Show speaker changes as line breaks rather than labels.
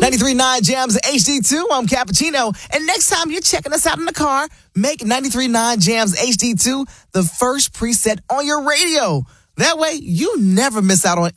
93.9 Jams HD2. I'm Cappuccino. And next time you're checking us out in the car, make 93.9 Jams HD2 the first preset on your radio. That way, you never miss out on